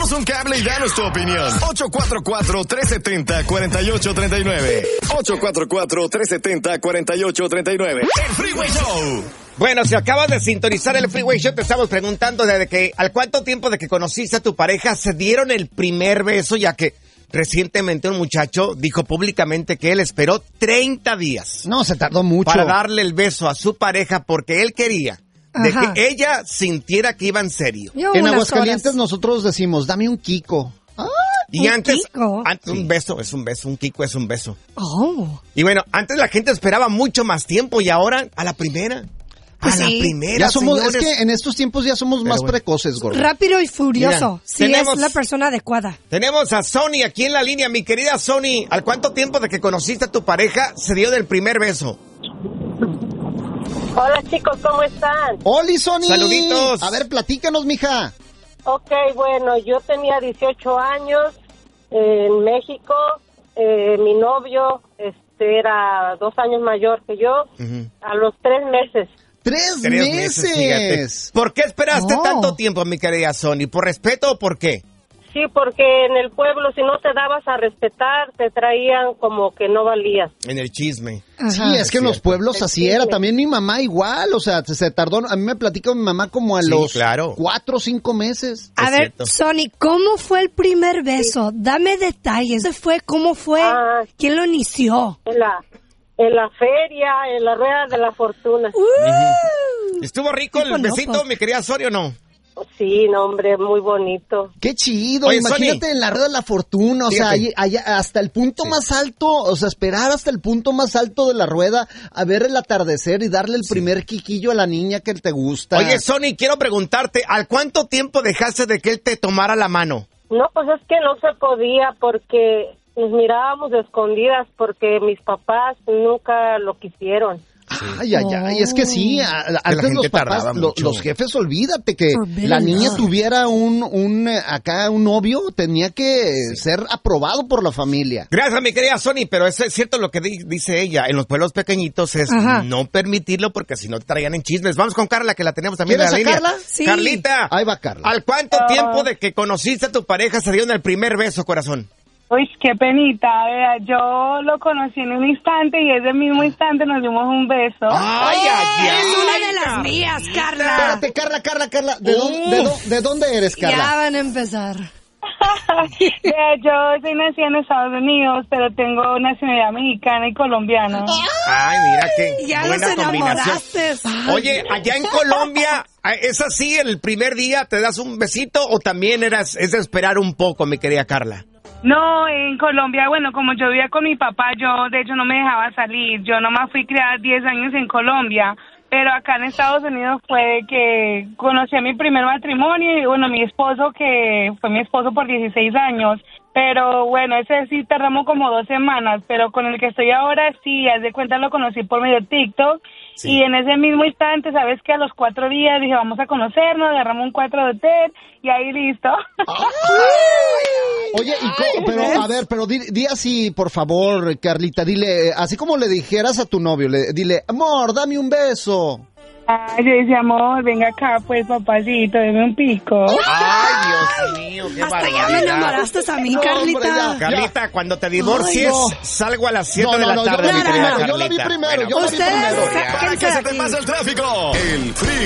Échanos un cable y danos tu opinión. 844-370-4839. 844-370-4839. El Freeway Show. Bueno, si acabas de sintonizar el Freeway Show, te estamos preguntando desde que al cuánto tiempo de que conociste a tu pareja se dieron el primer beso, ya que recientemente un muchacho dijo públicamente que él esperó 30 días. No, se tardó mucho. Para darle el beso a su pareja porque él quería de que ella sintiera que iba en serio. En Aguascalientes nosotros decimos, dame un Kiko. Y antes un beso es un beso, un Kiko es un beso. Y bueno, antes la gente esperaba mucho más tiempo y ahora a la primera. A la primera, ya somos, señores. Es que en estos tiempos ya somos más precoces, gordo. Rápido y furioso. Mira, es la persona adecuada. Tenemos a Sony aquí en la línea. Mi querida Sony, ¿al cuánto tiempo de que conociste a tu pareja se dio del primer beso? Hola chicos, ¿cómo están? ¡Hola, Sony! ¡Saluditos! A ver, platícanos, mija. Ok, bueno, yo tenía 18 años en México. Mi novio era 2 años mayor que yo. A los 3 meses. ¡3 meses! ¿Por qué esperaste tanto tiempo, mi querida Sony? ¿Por respeto o por qué? Sí, porque en el pueblo, si no te dabas a respetar, te traían como que no valías. En el chisme. Sí, es que en los pueblos así era. También mi mamá igual, o sea, se tardó. A mí me platicó mi mamá como a los 4 o 5 meses. A ver, Sony, ¿cómo fue el primer beso? Dame detalles. ¿Cómo fue? ¿Quién lo inició? En la feria, en la rueda de la fortuna. ¿Estuvo rico el besito, mi querida Sony, o no? Sí, no, hombre, muy bonito. ¡Qué chido! Oye, imagínate Sony, en la rueda de la fortuna, o sea, allá, hasta el punto más alto, o sea, esperar hasta el punto más alto de la rueda, a ver el atardecer y darle el primer quiquillo a la niña que te gusta. Oye, Sony, quiero preguntarte, ¿al cuánto tiempo dejaste de que él te tomara la mano? No, pues es que no se podía porque nos mirábamos de escondidas porque mis papás nunca lo quisieron. Ay, es que sí, antes los papás, los jefes, olvídate que la niña tuviera un novio, tenía que ser aprobado por la familia. Gracias, mi querida Sony, pero es cierto lo que dice ella, en los pueblos pequeñitos es no permitirlo porque si no te traían en chismes. Vamos con Carla, que la tenemos también en la línea. ¿Quieres sacarla? Sí. Carlita, ahí va Carla. ¿Al cuánto tiempo de que conociste a tu pareja se dio en el primer beso, corazón? Uy, qué penita, vea, yo lo conocí en un instante y ese mismo instante nos dimos un beso. ¡Ay, Es una de las mías, Carla. Espérate, Carla, ¿de dónde eres, Carla? Ya van a empezar. Vea, yo soy nacida en Estados Unidos, pero tengo nacionalidad mexicana y colombiana. Ay, mira qué Ya buena los combinación. enamoraste. Oye, allá en Colombia, ¿es así el primer día te das un besito o también es de esperar un poco, mi querida Carla? No, en Colombia, bueno, como yo vivía con mi papá, yo de hecho no me dejaba salir. Yo nomás fui criada 10 años en Colombia, pero acá en Estados Unidos fue que conocí a mi primer matrimonio y, bueno, mi esposo, que fue mi esposo por 16 años. Pero bueno, ese sí tardamos como 2 semanas, pero con el que estoy ahora sí, haz de cuenta lo conocí por medio de TikTok. Sí. Y en ese mismo instante, sabes que a los 4 días dije, vamos a conocernos, agarramos un 4 de té y ahí listo. Oye, pero di así, por favor, Carlita, dile, así como le dijeras a tu novio, dile, amor, dame un beso. Ay, yo decía, amor, venga acá, pues, papacito, deme un pico. Ay, Dios mío, qué Hasta barbaridad. ya me enamoraste a mí, Carlita. Carlita, cuando te divorcies, salgo a las 7 de la tarde, mi querida Carlita. Yo la vi primero, Ustedes, Para que se te pase el tráfico. El